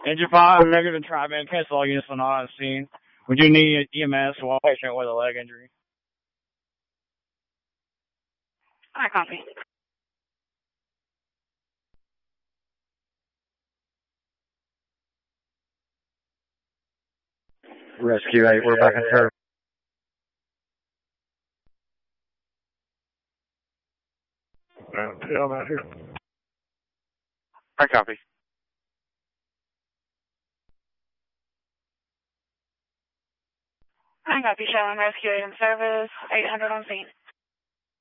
Engine 5, negative tri-band, cancel all units on scene. We do need EMS while patient with a leg injury. I copy. Rescue 8, we're back in turn. I'm out here. I copy. I copy, Sherman Rescue 8 in service, 800 on scene.